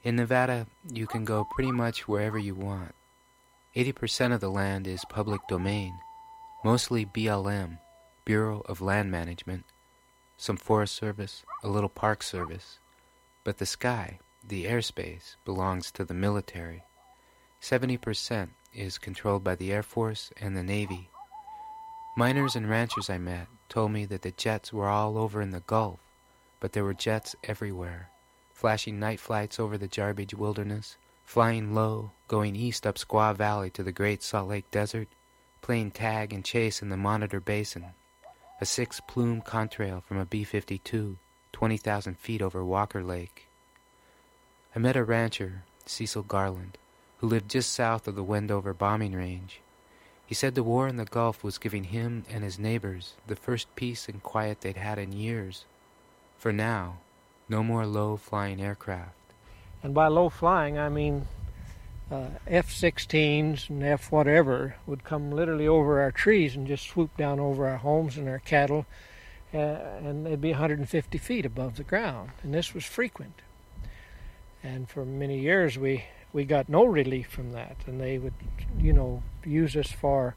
In Nevada, you can go pretty much wherever you want. 80% of the land is public domain, mostly BLM, Bureau of Land Management, some Forest Service, a little Park Service. But the sky, the airspace, belongs to the military. 70% is controlled by the Air Force and the Navy. Miners and ranchers I met told me that the jets were all over in the Gulf, but there were jets everywhere, flashing night flights over the Jarbidge Wilderness, flying low, going east up Squaw Valley to the Great Salt Lake Desert, playing tag and chase in the Monitor Basin, a 6-plume contrail from a B-52, 20,000 feet over Walker Lake. I met a rancher, Cecil Garland, who lived just south of the Wendover bombing range. He said the war in the Gulf was giving him and his neighbors the first peace and quiet they'd had in years. For now, no more low-flying aircraft. And by low-flying, I mean F-16s and F-whatever would come literally over our trees and just swoop down over our homes and our cattle, and they'd be 150 feet above the ground. And this was frequent. And for many years, we got no relief from that. And they would, use us for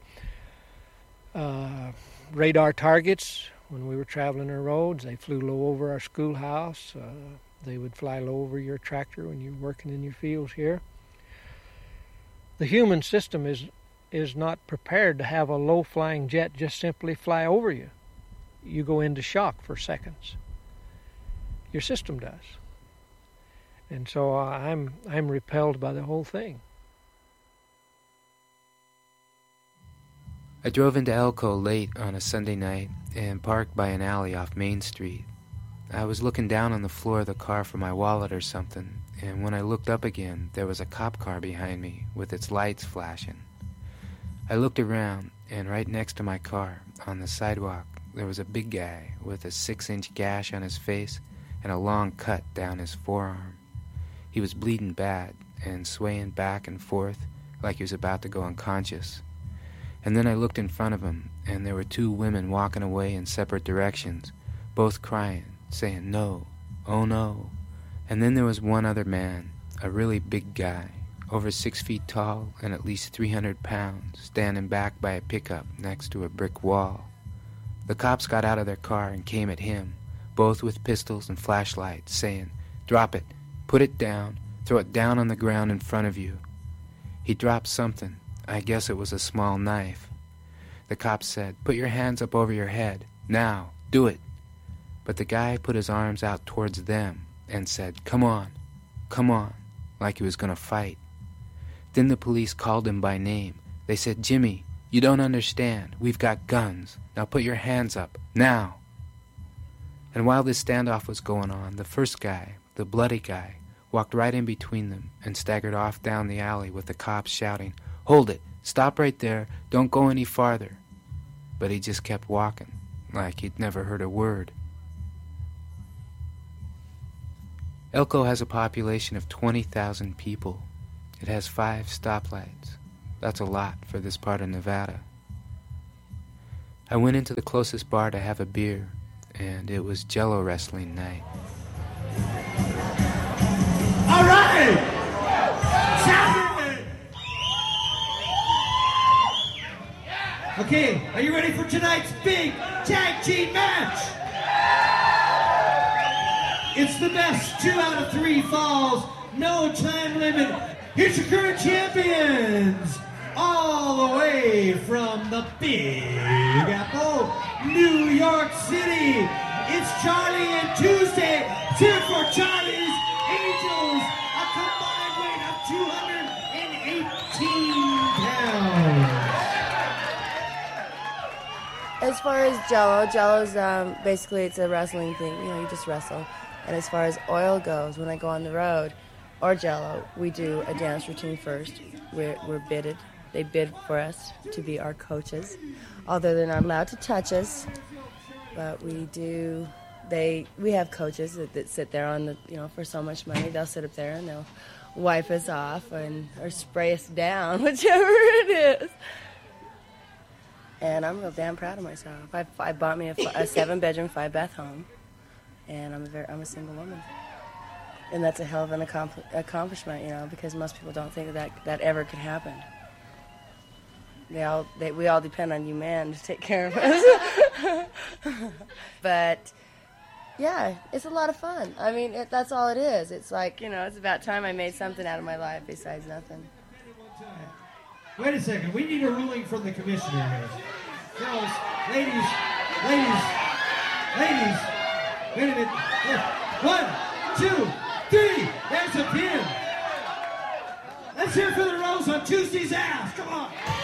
radar targets when we were traveling the roads. They flew low over our schoolhouse. They would fly low over your tractor when you're working in your fields here. The human system is not prepared to have a low-flying jet just simply fly over you. You go into shock for seconds. Your system does. And so I'm repelled by the whole thing. I drove into Elko late on a Sunday night and parked by an alley off Main Street. I was looking down on the floor of the car for my wallet or something, and when I looked up again, there was a cop car behind me with its lights flashing. I looked around, and right next to my car, on the sidewalk, there was a big guy with a 6-inch gash on his face and a long cut down his forearm. He was bleeding bad and swaying back and forth like he was about to go unconscious. And then I looked in front of him, and there were 2 women walking away in separate directions, both crying, saying no, oh no. And then there was one other man, a really big guy, over 6 feet tall and at least 300 pounds, standing back by a pickup next to a brick wall. The cops got out of their car and came at him, both with pistols and flashlights, saying, "Drop it, put it down, throw it down on the ground in front of you." He dropped something. I guess it was a small knife. The cops said, "Put your hands up over your head. Now, do it." But the guy put his arms out towards them and said, come on, like he was going to fight. Then the police called him by name. They said, "Jimmy, you don't understand. We've got guns. Now put your hands up. Now." And while this standoff was going on, the first guy, the bloody guy, walked right in between them and staggered off down the alley with the cops shouting, "Hold it! Stop right there! Don't go any farther!" But he just kept walking, like he'd never heard a word. Elko has a population of 20,000 people. It has 5 stoplights. That's a lot for this part of Nevada. I went into the closest bar to have a beer, and it was Jello wrestling night. All right! Okay, are you ready for tonight's big tag team match? It's the best 2 out of 3 falls, no time limit. Here's your current champions, all the way from the Big Apple, New York City. It's Charlie and Tuesday. Cheer for Charlie's Angels, a combined weight of 218 pounds. As far as Jello's basically it's a wrestling thing. You just wrestle. And as far as oil goes, when I go on the road, or Jello, we do a dance routine first. We're bidded. They bid for us to be our coaches, although they're not allowed to touch us. But we do. We have coaches that sit there on the for so much money. They'll sit up there and they'll wipe us off or spray us down, whichever it is. And I'm real damn proud of myself. I bought me a 7-bedroom, 5-bath home, and I'm a single woman. And that's a hell of an accomplishment, because most people don't think that ever could happen. We all depend on you men to take care of us. But yeah, it's a lot of fun. I mean, that's all it is. It's like, it's about time I made something out of my life besides nothing. Wait a second. We need a ruling from the commissioner here. Girls, ladies. Wait a minute. 1, 2, 3. There's a pin. Let's hear for the Rose on Tuesday's ass. Come on.